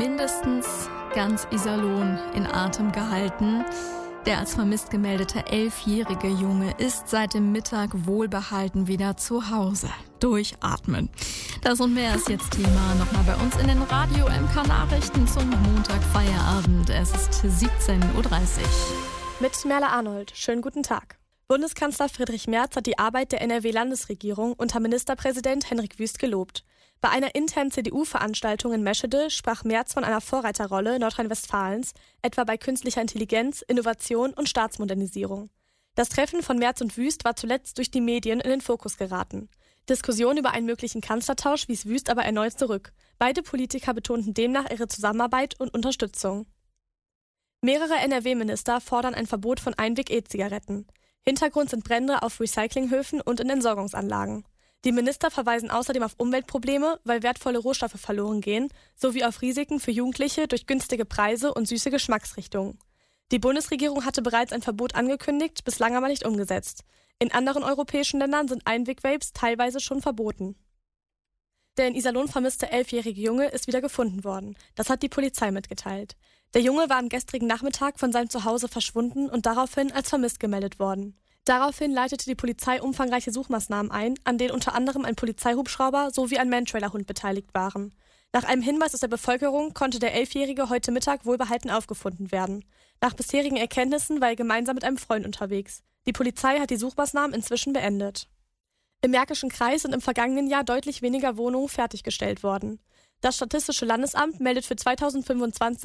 mindestens ganz Iserlohn in Atem gehalten. Der als vermisst gemeldete 11-jährige Junge ist seit dem Mittag wohlbehalten wieder zu Hause. Durchatmen. Das und mehr ist jetzt Thema nochmal bei uns in den Radio MK Nachrichten zum Montagfeierabend. Es ist 17.30 Uhr. Mit Merle Arnold. Schönen guten Tag. Bundeskanzler Friedrich Merz hat die Arbeit der NRW-Landesregierung unter Ministerpräsident Henrik Wüst gelobt. Bei einer internen CDU-Veranstaltung in Meschede sprach Merz von einer Vorreiterrolle Nordrhein-Westfalens, etwa bei künstlicher Intelligenz, Innovation und Staatsmodernisierung. Das Treffen von Merz und Wüst war zuletzt durch die Medien in den Fokus geraten. Diskussion über einen möglichen Kanzlertausch wies Wüst aber erneut zurück. Beide Politiker betonten demnach ihre Zusammenarbeit und Unterstützung. Mehrere NRW-Minister fordern ein Verbot von Einweg-E-Zigaretten. Hintergrund sind Brände auf Recyclinghöfen und in Entsorgungsanlagen. Die Minister verweisen außerdem auf Umweltprobleme, weil wertvolle Rohstoffe verloren gehen, sowie auf Risiken für Jugendliche durch günstige Preise und süße Geschmacksrichtungen. Die Bundesregierung hatte bereits ein Verbot angekündigt, bislang aber nicht umgesetzt. In anderen europäischen Ländern sind Einweg-Vapes teilweise schon verboten. Der in Iserlohn vermisste 11-jährige Junge ist wieder gefunden worden. Das hat die Polizei mitgeteilt. Der Junge war am gestrigen Nachmittag von seinem Zuhause verschwunden und daraufhin als vermisst gemeldet worden. Daraufhin leitete die Polizei umfangreiche Suchmaßnahmen ein, an denen unter anderem ein Polizeihubschrauber sowie ein Mantrailer-Hund beteiligt waren. Nach einem Hinweis aus der Bevölkerung konnte der 11-Jährige heute Mittag wohlbehalten aufgefunden werden. Nach bisherigen Erkenntnissen war er gemeinsam mit einem Freund unterwegs. Die Polizei hat die Suchmaßnahmen inzwischen beendet. Im Märkischen Kreis sind im vergangenen Jahr deutlich weniger Wohnungen fertiggestellt worden. Das Statistische Landesamt meldet für 2025